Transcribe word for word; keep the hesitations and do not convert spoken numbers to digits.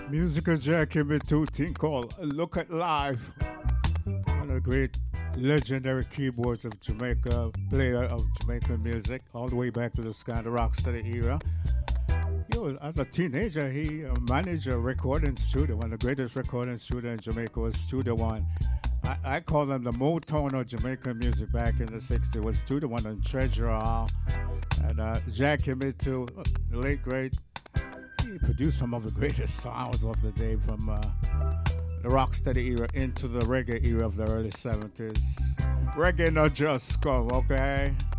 Musical Jack came into a thing called Look at Live. One of the great legendary keyboards of Jamaica, player of Jamaican music, all the way back to the kind of rocksteady era. He was, as a teenager, he uh, managed a recording studio. One of the greatest recording studios in Jamaica was Studio One. I, I call them the Motown of Jamaican music back in the sixties. It was Studio One and Treasure Hall. And uh, Jack came into the late great. He produced some of the greatest sounds of the day from uh, the rocksteady era into the reggae era of the early seventies. Reggae not just scum, okay?